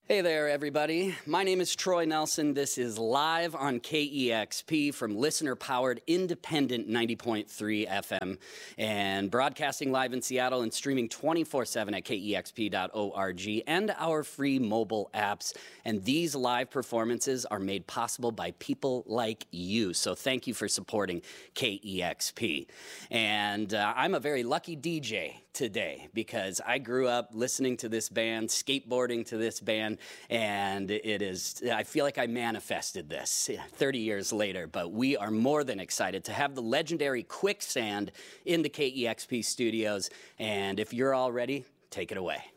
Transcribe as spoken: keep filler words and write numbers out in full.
Hey there, everybody. My name is Troy Nelson. This is live on K E X P from listener-powered independent ninety point three F M and broadcasting live in Seattle and streaming twenty-four seven at K E X P dot org and our free mobile apps. And these live performances are made possible by people like you. So thank you for supporting K E X P. And uh, I'm a very lucky D J today because I grew up listening to this band, skateboarding to this band, and it is, I feel like I manifested this thirty years later, but we are more than excited to have the legendary Quicksand in the K E X P studios, and if you're all ready, take it away.